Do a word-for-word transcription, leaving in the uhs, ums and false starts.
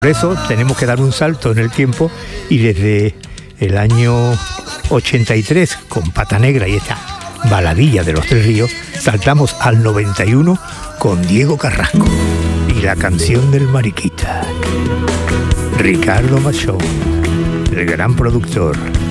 Por eso tenemos que dar un salto en el tiempo y desde el año ochenta y tres, con Pata Negra y esta baladilla de Los Tres Ríos, saltamos al noventa y uno con Diego Carrasco y la canción del Mariquita. Ricardo Machón, el gran productor.